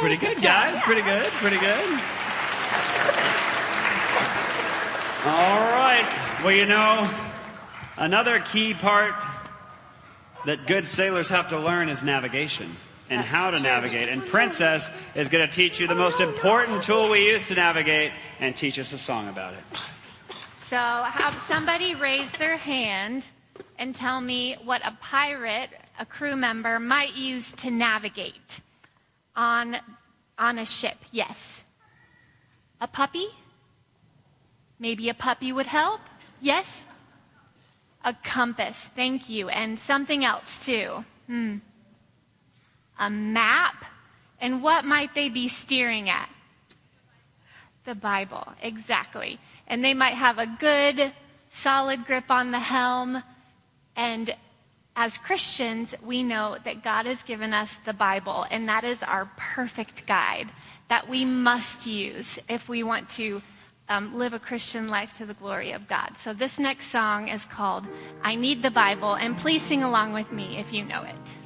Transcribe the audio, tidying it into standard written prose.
Pretty good, guys. Pretty good. Pretty good. All right. Well, you know, another key part that good sailors have to learn is navigation and how to navigate. And Princess is going to teach you the most important tool we use to navigate and teach us a song about it. So have somebody raise their hand and tell me what a pirate, a crew member, might use to navigate on a ship. Yes. A puppy? Maybe a puppy would help? Yes? A compass. Thank you. And something else too. A map. And what might they be steering at? The Bible. Exactly. And they might have a good, solid grip on the helm. And as Christians, we know that God has given us the Bible, and that is our perfect guide that we must use if we want to live a Christian life to the glory of God. So this next song is called I Need the Bible, and please sing along with me if you know it.